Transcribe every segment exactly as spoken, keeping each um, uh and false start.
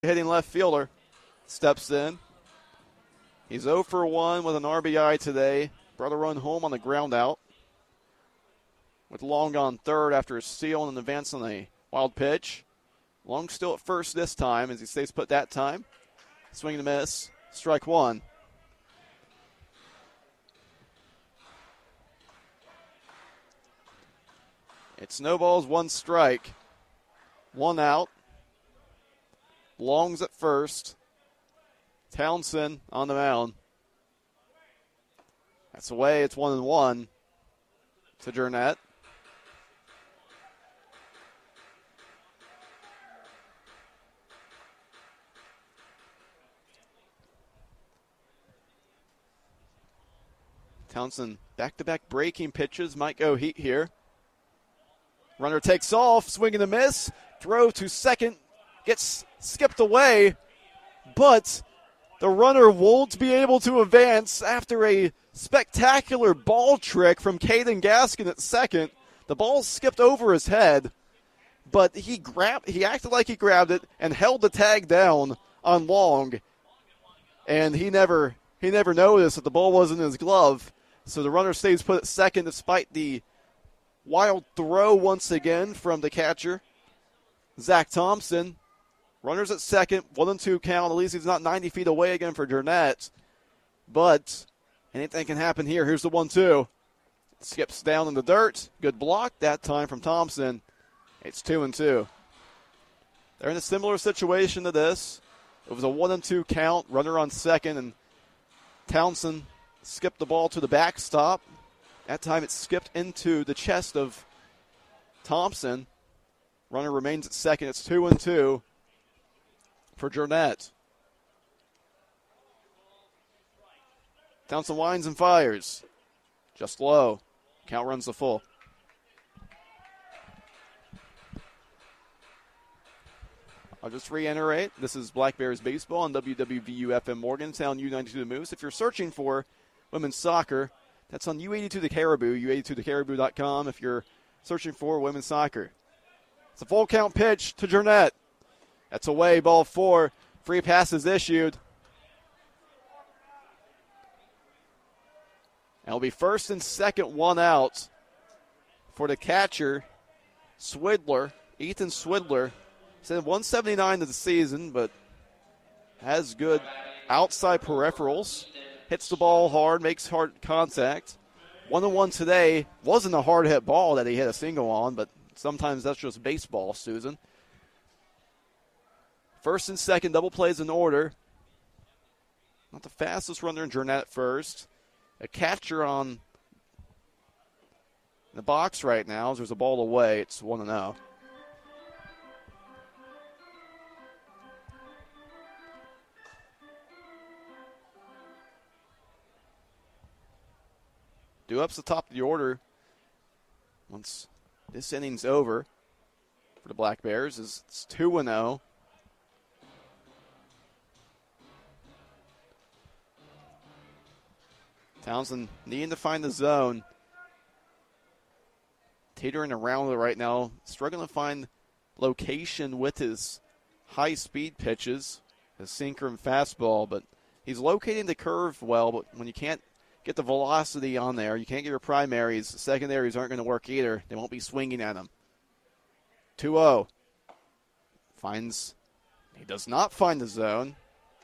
Hitting left fielder steps in. He's oh for one with an R B I today. Brought a run home on the ground out. With Long on third after a steal and an advance on a wild pitch. Long still at first this time as he stays put that time. Swing and a miss. Strike one. It snowballs one strike. One out. Long's at first. Townsend on the mound. That's away. It's one and one to Jurnett. Townsend back-to-back breaking pitches. Might go heat here. Runner takes off. Swing and a miss. Throw to second. Gets skipped away. But the runner won't be able to advance after a spectacular ball trick from Caden Gaskin at second. The ball skipped over his head, but he grabbed. He acted like he grabbed it and held the tag down on Long, and he never he never noticed that the ball wasn't in his glove. So the runner stays put at second despite the wild throw once again from the catcher, Zach Thompson. Runners at second, one and two count. At least he's not ninety feet away again for Jurnett. But anything can happen here. Here's the one two. Skips down in the dirt. Good block that time from Thompson. It's two and two. They're in a similar situation to this. It was a one and two count. Runner on second, and Townsend skipped the ball to the backstop. That time it skipped into the chest of Thompson. Runner remains at second. It's two and two for Jurnett. Townsend winds and fires. Just low. Count runs the full. I'll just reiterate, this is Black Bears Baseball on W W V U F M Morgantown, U ninety-two The Moose. If you're searching for women's soccer, that's on U eighty-two The Caribou, U eighty-two the caribou dot com if you're searching for women's soccer. It's a full count pitch to Jurnett. That's away, ball four. Free pass is issued. And it'll be first and second, one out for the catcher, Swidler, Ethan Swidler. He's at one seventy-nine to the season, but has good outside peripherals. Hits the ball hard, makes hard contact. One and one today. Wasn't a hard hit ball that he hit a single on, but sometimes that's just baseball, Susan. First and second, double plays in order. Not the fastest runner in Jurnett at first. A catcher on the box right now. There's a ball away. It's one and oh. Due up's the top of the order. Once this inning's over for the Black Bears, is it's two and oh. Townsend needing to find the zone. Teetering around it right now. Struggling to find location with his high-speed pitches, his sinker and fastball. But he's locating the curve well, but when you can't get the velocity on there, you can't get your primaries. The secondaries aren't going to work either. They won't be swinging at him. two oh. Finds, he does not find the zone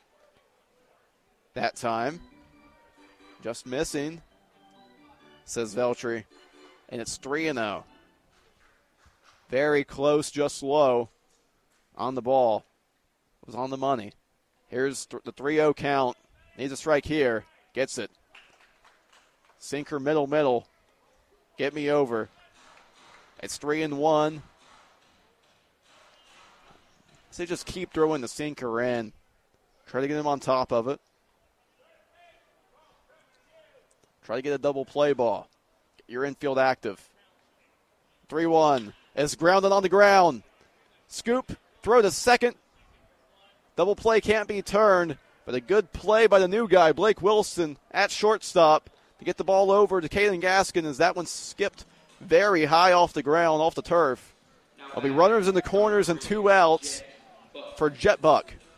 that time. Just missing, says Veltri. And it's three and oh. Very close, just low on the ball. It was on the money. Here's th- the three oh count. Needs a strike here. Gets it. Sinker, middle, middle. Get me over. It's three and one. So they just keep throwing the sinker in. Try to get him on top of it. Try to get a double play ball. Get your infield active. three one. It's grounded on the ground. Scoop. Throw to second. Double play can't be turned. But a good play by the new guy, Blake Wilson, at shortstop to get the ball over to Kaden Gaskin as that one skipped very high off the ground, off the turf. There'll be runners in the corners and two outs for Jet Buck.